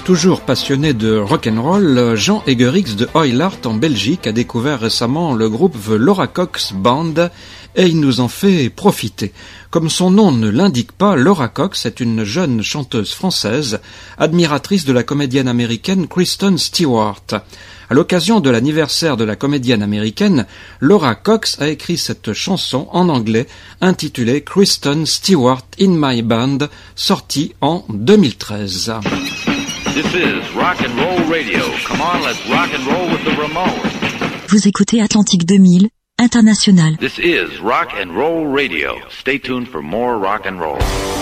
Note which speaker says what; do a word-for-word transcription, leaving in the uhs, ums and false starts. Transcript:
Speaker 1: Toujours passionné de rock'n'roll, Jean Egerix de Oilart en Belgique a découvert récemment le groupe The Laura Cox Band et il nous en fait profiter. Comme son nom ne l'indique pas, Laura Cox est une jeune chanteuse française, admiratrice de la comédienne américaine Kristen Stewart. À l'occasion de l'anniversaire de la comédienne américaine, Laura Cox a écrit cette chanson en anglais intitulée Kristen Stewart in My Band, sortie en deux mille treize.
Speaker 2: This is Rock and Roll Radio. Come on, let's rock and roll with the Ramones.
Speaker 3: Vous écoutez Atlantique deux mille, International.
Speaker 2: This is Rock and Roll Radio. Stay tuned for more rock and roll.